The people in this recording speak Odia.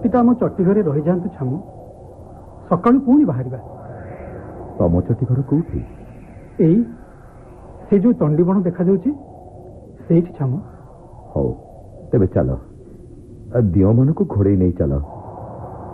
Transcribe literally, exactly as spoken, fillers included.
ରାତିଟା ଆମ ଚଟି ଘରେ ରହିଯାଆନ୍ତୁ ଛାମୁ, ସକାଳୁ ପୁଣି ବାହାରିବା। ତମ ଚଟି ଘର କୋଉଠି? ଏଇ ସେ ଯୋଉ ତଣ୍ଡିବଣ ଦେଖାଯାଉଛି ସେଇଠି ଛାମୁ। ହଉ ତେବେ ଚାଲ, ଦିଅମାନଙ୍କୁ ଘୋଡ଼େଇ ନେଇ ଚାଲ।